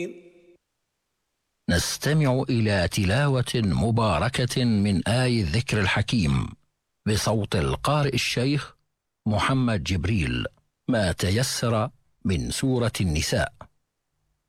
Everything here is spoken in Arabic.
نستمع إلى تلاوة مباركة من آي الذكر الحكيم بصوت القارئ الشيخ محمد جبريل، ما تيسر من سورة النساء.